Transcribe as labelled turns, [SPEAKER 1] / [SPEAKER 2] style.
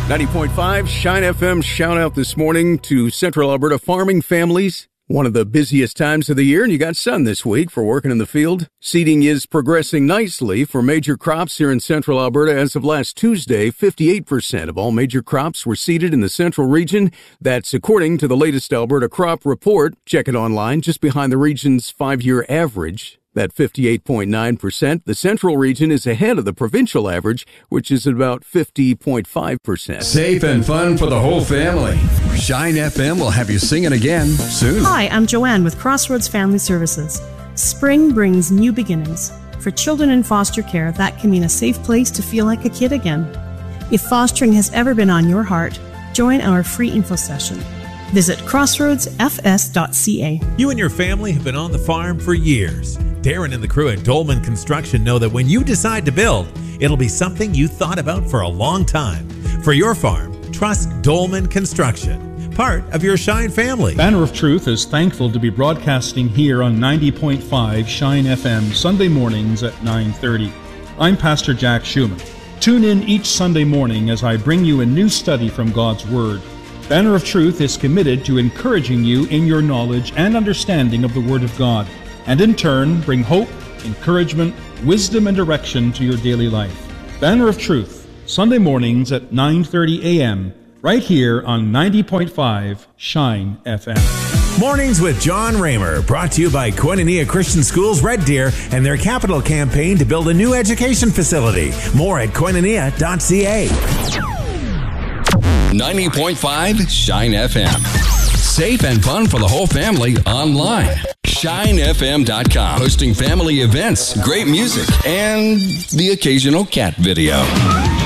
[SPEAKER 1] 90.5 Shine FM shout out this morning to Central Alberta farming families. One of the busiest times of the year, and you got sun this week for working in the field. Seeding is progressing nicely for major crops here in Central Alberta. As of last Tuesday, 58% of all major crops were seeded in the central region. That's according to the latest Alberta crop report. Check it online, just behind the region's 5-year average. That 58.9%, the central region is ahead of the provincial average, which is about 50.5%.
[SPEAKER 2] Safe and fun for the whole family. Shine FM will have you singing again soon.
[SPEAKER 3] Hi, I'm Joanne with Crossroads Family Services. Spring brings new beginnings. For children in foster care, that can mean a safe place to feel like a kid again. If fostering has ever been on your heart, join our free info session. Visit crossroadsfs.ca.
[SPEAKER 4] You and your family have been on the farm for years. Darren and the crew at Dolman Construction know that when you decide to build, it'll be something you thought about for a long time. For your farm, trust Dolman Construction, part of your Shine family.
[SPEAKER 5] Banner of Truth is thankful to be broadcasting here on 90.5 Shine FM Sunday mornings at 9:30. I'm Pastor Jack Schumann. Tune in each Sunday morning as I bring you a new study from God's Word. Banner of Truth is committed to encouraging you in your knowledge and understanding of the Word of God, and in turn bring hope, encouragement, wisdom, and direction to your daily life. Banner of Truth, Sunday mornings at 9:30 a.m., right here on 90.5 Shine FM.
[SPEAKER 4] Mornings with John Raymer, brought to you by Koinonia Christian Schools Red Deer and their capital campaign to build a new education facility. More at koinonia.ca.
[SPEAKER 2] 90.5 Shine FM. Safe and fun for the whole family online. ShineFM.com. Hosting family events, great music, and the occasional cat video.